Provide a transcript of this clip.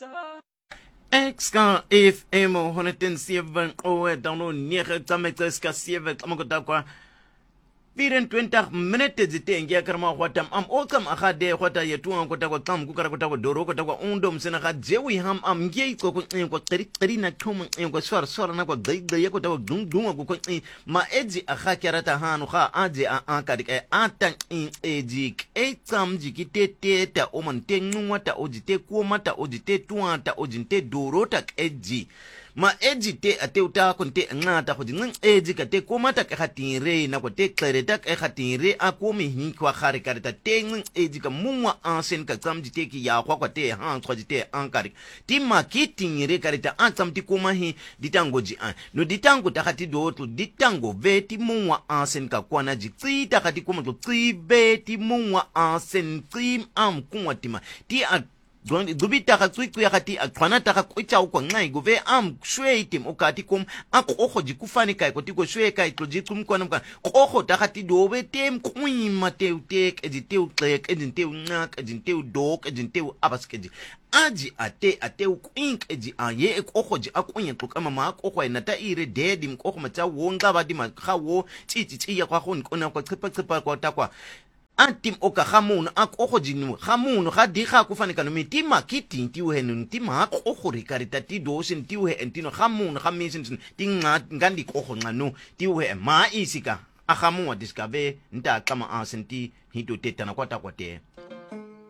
Exka FM 107 download 9 tsametseska 7 tsamakota 24 minutes zitengia karma kwatam am okam akhade kwata yetuan kota kwa tam kukara kota kwa doro kota kwa undom sena kha jewi ham am ngei ko ko qeri na thoma ko swar na ko gay kota kwa dung ko ma eji akha kyarata hanu kha aje a kadik a tan eji e tsam jikite ta o man tenwa ta ojite ko mata ojite tuanta ojinte doro ta eji ma eji te ateuta konte ngata go ding eji ka te ko mata ka khatire na ko te klereta ka khatire a ko mi kwa khare ka ta teng eji ka mungwa ansen ka tsam jite ki ya kwa te ha kwa jite ankari ti marketing re ka ta atsam ti ko mahi ditango ji an no ditango ta khati do to ditango ve ti mungwa ansen ka kwa na ji tsi ta khati ko mo tsi ve ti mungwa ansen tsi am kwa tima ti a dubita ka tswikwi yakati akwana taka kwicha ukwa ngai gove am shwe itim ukati kum akho jikufani kai kotiko shwe kai tojikum kwana mka okho takati dobe tem kwima teutek editeu tlek edinteu nak edinteu dok edinteu abaskeji aji ate ukwink eji aye okho ji akunye tukama ma okho inata ire dedi mkokho macha wonga badi makhawo chichi ya kwa khon kona kwa tsipa kwa takwa antim oka khamun ak okho jinu khamun ga di ga ku fane kanu miti marketing ti we nu ti ma okho re karita ti do sin ti we entino khamun khamisin ti ngandi okho nganu ti we ma isika akhamu wa discover nta kama asenti hito tetana kwata kwate